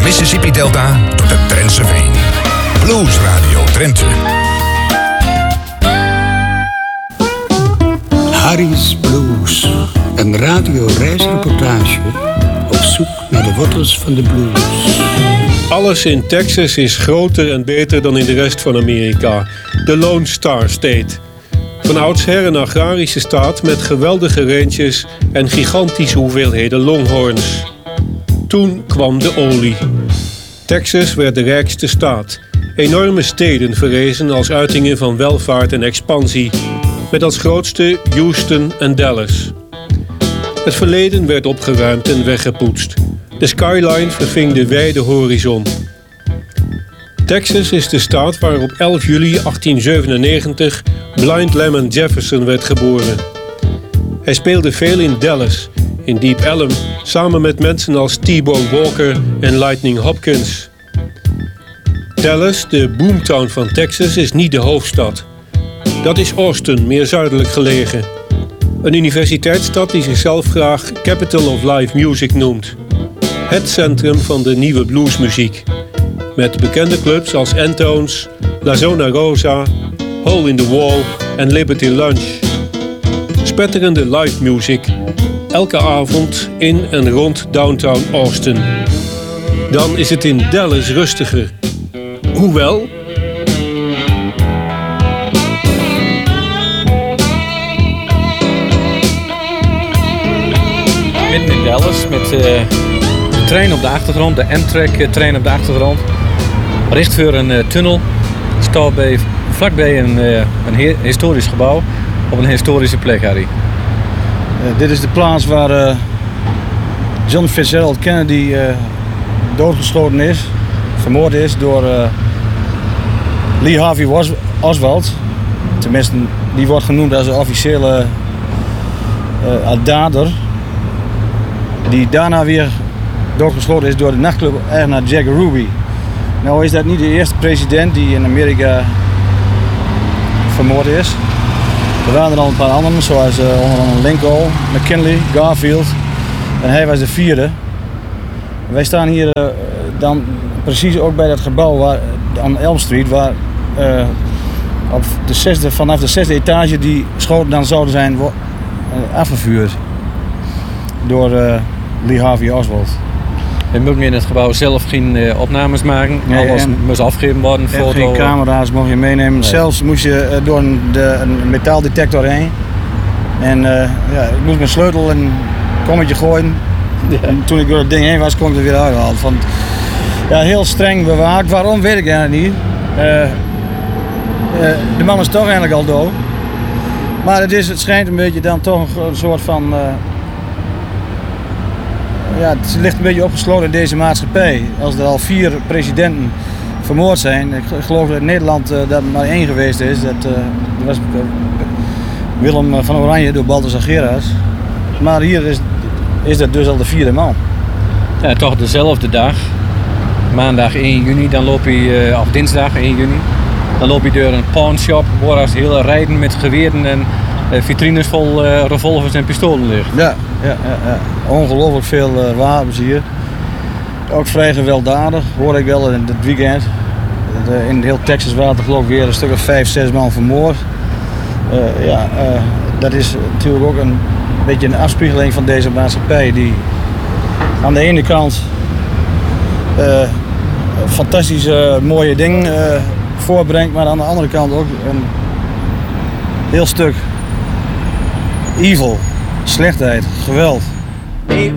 Mississippi Delta tot de Drentse Veen. Blues Radio Drenthe. Harry's Blues. Een radioreisreportage op zoek naar de wortels van de blues. Alles in Texas is groter en beter dan in de rest van Amerika. De Lone Star State. Van oudsher een agrarische staat met geweldige ranges en gigantische hoeveelheden longhorns. Toen kwam de olie. Texas werd de rijkste staat. Enorme steden verrezen als uitingen van welvaart en expansie. Met als grootste Houston en Dallas. Het verleden werd opgeruimd en weggepoetst. De skyline verving de wijde horizon. Texas is de staat waar op 11 juli 1897 Blind Lemon Jefferson werd geboren. Hij speelde veel in Dallas, in Deep Ellum, samen met mensen als T-Bone Walker en Lightning Hopkins. Dallas, de boomtown van Texas, is niet de hoofdstad. Dat is Austin, meer zuidelijk gelegen. Een universiteitsstad die zichzelf graag Capital of Live Music noemt. Het centrum van de nieuwe bluesmuziek. Met bekende clubs als Antones, La Zona Rosa, Hole in the Wall en Liberty Lunch. Spetterende live music, elke avond in en rond downtown Austin. Dan is het in Dallas rustiger. Hoewel... Midden in Dallas met de trein op de achtergrond, de Amtrak trein op de achtergrond. Richt voor een tunnel. Staat vlakbij een historisch gebouw op een historische plek, Harry. Dit is de plaats waar John Fitzgerald Kennedy doodgeschoten is, vermoord is door Lee Harvey Oswald. Tenminste, die wordt genoemd als de officiële dader. Die daarna weer doodgeschoten is door de nachtclub-eigenaar Jack Ruby. Nou is dat niet de eerste president die in Amerika vermoord is. Er waren er al een paar anderen, zoals onder andere Lincoln, McKinley, Garfield. En hij was de vierde. Wij staan hier dan precies ook bij dat gebouw waar, aan Elm Street, waar vanaf de zesde etage die schoten dan zouden zijn afgevuurd door Lee Harvey Oswald. We mogen in het gebouw zelf geen opnames maken. Nee, alles moest afgegeven worden. En geen camera's mocht je meenemen. Nee. Zelfs moest je door een metaaldetector heen. En ik moest mijn sleutel en kommetje gooien. Ja. En toen ik door het ding heen was, kon ik er weer uitgehaald. Heel streng bewaakt. Waarom, weet ik eigenlijk niet. De man is toch eigenlijk al dood. Maar het schijnt een beetje dan toch een soort van... het ligt een beetje opgesloten in deze maatschappij. Als er al 4 presidenten vermoord zijn. Ik geloof dat in Nederland dat er maar 1 geweest is. Dat was Willem van Oranje door Balthasar Gerards. Maar hier is dat dus al de 4e man. Ja, toch dezelfde dag. Maandag 1 juni, dan loop je, of dinsdag 1 juni. Dan loop je door een pawnshop waar als hele rijden met geweren en vitrines vol revolvers en pistolen liggen. Ja. Ongelooflijk veel wapens hier. Ook vrij gewelddadig, hoor ik wel in het weekend. In heel Texas waren er geloof ik weer een stuk of 5, 6 man vermoord. Dat is natuurlijk ook een beetje een afspiegeling van deze maatschappij die aan de ene kant fantastische mooie dingen voorbrengt, maar aan de andere kant ook een heel stuk evil, slechtheid, geweld.